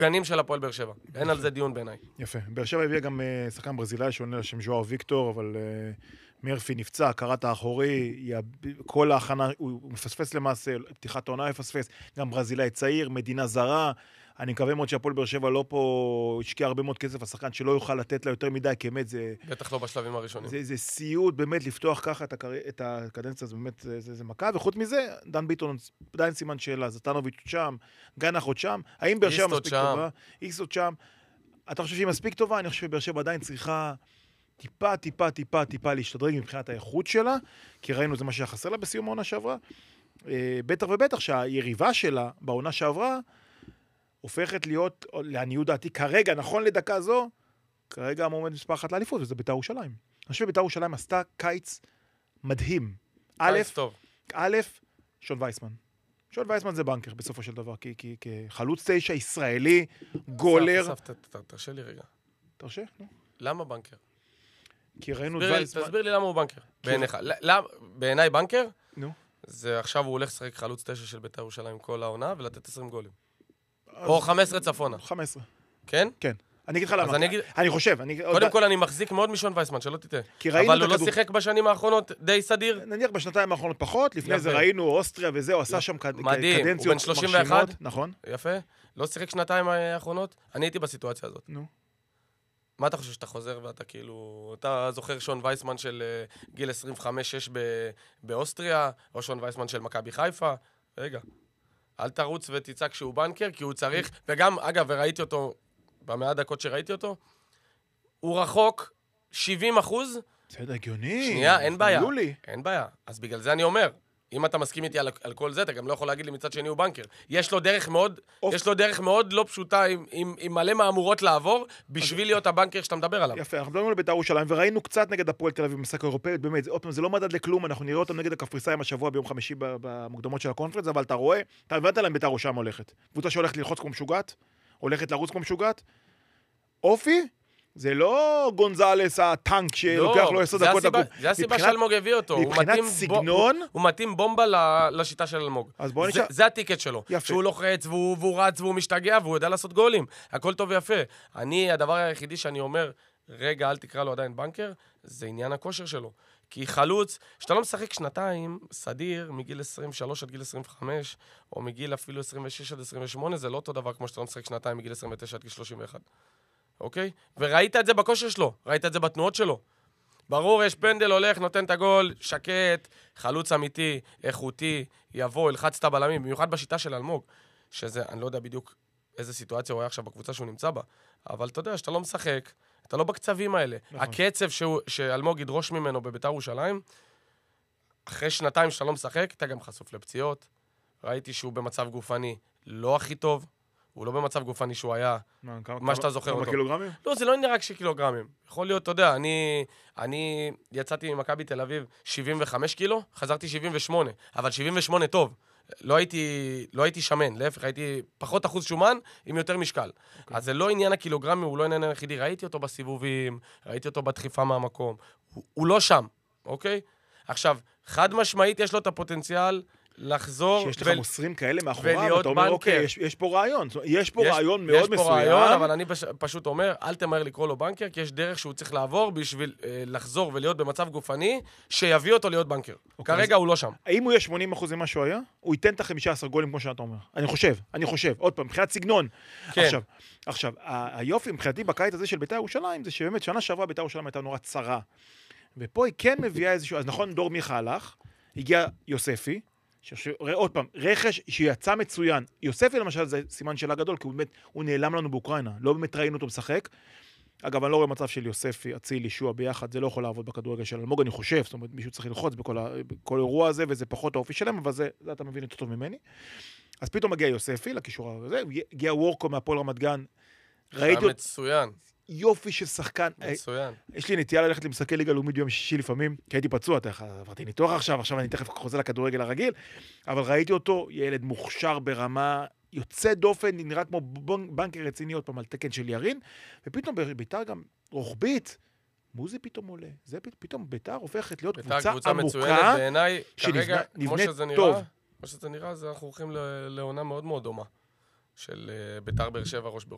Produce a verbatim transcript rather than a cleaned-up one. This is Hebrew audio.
פנים של הפועל באר שבע. אין על זה דיון בעיניי. יפה. באר שבע הביאה גם שחקן ברזילאי שעונה לשם ז'ואר ויקטור, אבל מרפי נפצע, קראת האחורי, כל ההכנה, הוא מפספס למעשה, פתיחת העונה יפספס, גם ברזילאי צעיר, מדינה זרה, אני מקווה מאוד שהפועל באר שבע לא פה השקיע הרבה מאוד כסף, השחקן שלא יוכל לתת לה יותר מדי, כי באמת זה... בטח לא בשלבים הראשונים. זה, זה סיוט באמת לפתוח ככה את, הקר... את הקדנציה, זה באמת, זה, זה, זה מכה, וחוץ מזה, דן ביטון עדיין סימן שאלה, זטנוביץ' שם, גנח עוד שם, האם באר שבע מספיק שם. טובה? איקס עוד שם. אתה חושב שהיא מספיק טובה? אני חושב שבאר שבע עדיין צריכה טיפה, טיפה, טיפה, טיפה להשתדרג מבחינת האיכות שלה, כי ראינו זה מה שהיה חסר לה בסיום העונה שעברה. בטח ובטח שהיריבה שלה בעונה שעברה, הופכת להיות, לעניות דעתי, כרגע, נכון לדקה זו, כרגע המועמד מספר אחת לאליפות, וזה בית"ר ירושלים. אני חושב שבית"ר ירושלים עשתה קיץ מדהים. א', א', שון וייסמן. שון וייסמן זה בנקר בסופו של דבר, כי, כי, כחלוץ תשע, ישראלי, גולר. אסף, תרשה לי רגע. תרשה? נו. למה בנקר? כי ראינו את וייסמן... תסביר לי למה הוא בנקר, בעיניך. בעיניי בנקר? נו. זה עכשיו הוא הולך לשחק חלוץ תשע של בית"ר ירושלים כל העונה, ולתת עשרים גולים. או חמש עשרה צפונה. חמש עשרה. כן? כן. אני אגיד לך למה. אני, אגיד... אני חושב. אני... קודם כל אני מחזיק מאוד משון וייסמן, שלא תטעה. אבל הוא לא שיחק בשנים האחרונות די סדיר. נניח בשנתיים האחרונות פחות, לפני זה ראינו אוסטריה וזה, הוא עשה שם קדנציות מדהים, הוא בן שלושים ואחת. נכון. יפה. לא שיחק שנתיים האחרונות. אני הייתי בסיטואציה הזאת. נו. מה אתה חושב שאתה חוזר ואתה כאילו... אתה זוכר שון וייסמן של גיל עשרים וחמש שש באוסטריה, או שון וייסמן של מכבי חיפה? רגע. אל תרוץ ותצעק שהוא בנקר, כי הוא צריך, וגם, אגב, וראיתי אותו, במאה דקות שראיתי אותו, הוא רחוק שבעים אחוז. זה הגיוני. שנייה, אין בעיה. אין בעיה. אז בגלל זה אני אומר, אם אתה מסכים איתי על, על כל זה, אתה גם לא יכול להגיד לי מצד שני הוא בנקר. יש לו דרך מאוד, אוף. יש לו דרך מאוד לא פשוטה, עם, עם, עם מלא מאמורות לעבור, בשביל להיות הבנקר שאתה מדבר עליו. יפה, אנחנו מדברים על בית"ר ירושלים, וראינו קצת נגד הפועל תל אביב במשחק האירופאי, באמת, זה, זה לא מדד לכלום, אנחנו נראה אותם נגד הקפריסאים השבוע ביום חמישי במוקדמות של הקונפרנס, אבל אתה רואה, אתה הבנת להם בית"ר ירושלים הולכת. קבוצה שהולכת ללחוץ כמו משוגעת, הולכת לרוץ כמו משוגעת. אופי, זה לא גונזלס הטנק שלוקח לו עשר דקות לקום. זה הסיבה שאלמוג הביא אותו. מבחינת סגנון... הוא מתאים בומבה לשיטה של אלמוג. זה הטיקט שלו. שהוא לוחץ והוא רץ והוא משתגע והוא יודע לעשות גולים. הכל טוב ויפה. אני, הדבר היחידי שאני אומר, רגע, אל תקרא לו עדיין בנקר, זה עניין הכושר שלו. כי חלוץ, שאתה לא משחק שנתיים, סדיר, מגיל עשרים ושלוש עד גיל עשרים וחמש, או מגיל אפילו עשרים ושש עד עשרים ושמונה, זה לא אותו דבר כמו שאתה לא משחק שנתיים מגיל עשרים ותשע עד גיל שלושים ואחת. אוקיי? וראית את זה בכושר שלו, ראית את זה בתנועות שלו. ברור, יש פנדל, הולך, נותן את הגול, שקט, חלוץ אמיתי, איכותי, יבוא, ילחץ את הבלמים, במיוחד בשיטה של אלמוג, שזה, אני לא יודע בדיוק איזה סיטואציה הוא היה עכשיו בקבוצה שהוא נמצא בה, אבל אתה יודע, שאתה לא משחק, אתה לא בקצבים האלה. נכון. הקצב שהוא, שאלמוג ידרוש ממנו בבית"ר ירושלים, אחרי שנתיים שאתה לא משחק, אתה גם חשוף לפציעות, ראיתי שהוא במצב גופני לא הכי טוב, הוא לא במצב גופני שהוא היה, מה, כמה, מה שאתה זוכר אותו. כמה קילוגרמים? לא, זה לא נראה רק שקילוגרמים. יכול להיות, אתה יודע, אני, אני יצאתי ממכבי תל אביב שבעים וחמש קילו, חזרתי שבעים ושמונה, אבל שבעים ושמונה טוב. לא הייתי, לא הייתי שמן, להפך, הייתי פחות אחוז שומן עם יותר משקל. Okay. אז זה לא עניין הקילוגרמים, הוא לא עניין היחידי. ראיתי אותו בסיבובים, ראיתי אותו בדחיפה מהמקום. הוא, הוא לא שם, אוקיי? עכשיו, חד משמעית יש לו את הפוטנציאל לחזור... שיש לך ו... מוסרים כאלה מאחוריו, ואתה אומר, אוקיי, יש, יש פה רעיון. יש פה יש, רעיון מאוד מסוים. יש פה רעיון, אבל אני פש... פשוט אומר, אל תמהר לקרוא לו בנקר, כי יש דרך שהוא צריך לעבור בשביל אה, לחזור ולהיות במצב גופני, שיביא אותו להיות בנקר. אוקיי, כרגע אז... הוא לא שם. האם הוא יהיה שמונים אחוז ממה שהוא היה? הוא ייתן את ה-חמישה עשר גולים כמו שאתה אומר. אני חושב, אני חושב. עוד פעם, מבחינת סגנון. כן. עכשיו, עכשיו, היופי מבחינתי בקיץ הזה של בית"ר ירושלים, זה שבאמת שנה שעברה בית"ר ירושלים הייתה נורא צרה. ופה היא כן מביאה איזשהו, אז נכון, דור מיכה הלך, הגיע יוספי, עוד פעם, רכש שיצא מצוין. יוספי למשל זה סימן שאלה גדול, כי הוא באמת, הוא נעלם לנו באוקראינה, לא באמת ראינו אותו משחק. אגב, אני לא רואה מצב של יוספי, אצילי, שועה ביחד, זה לא יכול לעבוד בכדורגל של אלמוג, אני חושב, זאת אומרת, מישהו צריך ללחוץ בכל, ה, בכל אירוע הזה, וזה פחות האופי שלהם, אבל זה, זה אתה מבין יותר טוב ממני. אז פתאום מגיע יוספי לקישור הזה, הגיע וורקו מהפועל רמת גן, ראיתי... מצוין. יופי של שחקן. מצוין. יש לי נטייה ללכת למשחקי ליגה לאומית ביום שישי לפעמים, כי הייתי פצוע, עברתי ניתוח עכשיו, עכשיו אני תכף חוזר לכדורגל הרגיל, אבל ראיתי אותו, ילד מוכשר ברמה יוצא דופן, נראה כמו בנקר רציני עוד פעם על תקן של ירין, ופתאום בית"ר גם רוחבית, מוזי פתאום עולה. זה פתאום בית"ר הופכת להיות קבוצה עמוקה, בעיניי, כרגע, כמו שזה נראה, כמו שזה נראה, אנחנו הולכים לעונה מאוד מאוד דומה, של בית"ר באר שבע ראש בראש.